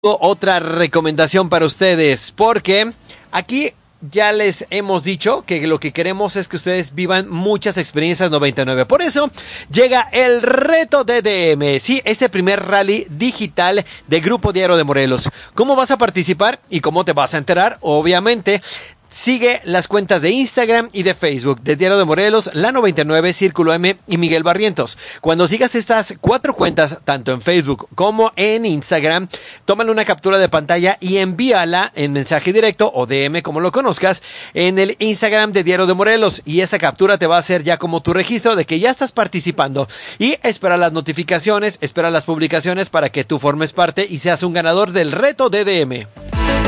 Otra recomendación para ustedes, porque aquí ya les hemos dicho que lo que queremos es que ustedes vivan muchas experiencias 99. Por eso llega el reto DDM. Sí, ese primer rally digital de Grupo Diario de Morelos. ¿Cómo vas a participar y cómo te vas a enterar? Obviamente, sigue las cuentas de Instagram y de Facebook de Diario de Morelos, La 99, Círculo M y Miguel Barrientos. Cuando sigas estas 4 cuentas, tanto en Facebook como en Instagram, tómale una captura de pantalla y envíala en mensaje directo o DM, como lo conozcas, en el Instagram de Diario de Morelos. Y esa captura te va a hacer ya como tu registro de que ya estás participando. Y espera las notificaciones, espera las publicaciones para que tú formes parte y seas un ganador del reto DDM.